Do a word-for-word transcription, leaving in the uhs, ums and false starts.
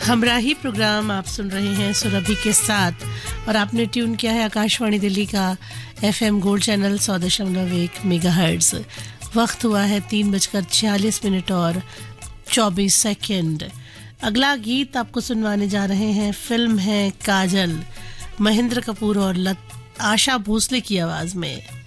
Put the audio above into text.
हमराही programme आप सुन रहे हैं सुरभि के साथ और आपने ट्यून किया है आकाशवाणी दिल्ली का एफएम गोल्ड चैनल सौ दशमलव एक मेगाहर्ट्ज। वक्त हुआ है तीन बजकर छियालीस मिनट और चौबीस सेकंड। अगला गीत आपको सुनवाने जा रहे हैं, फिल्म है काजल, महेंद्र कपूर और लत आशा भोसले की आवाज में।